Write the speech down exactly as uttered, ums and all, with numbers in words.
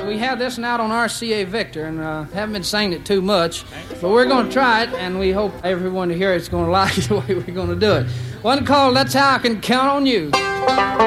we have this one out on R C A Victor, and uh, haven't been singing it too much, but we're going to try it, and we hope everyone to hear it's going to like the way we're going to do it. One called That's How I Can Count on You.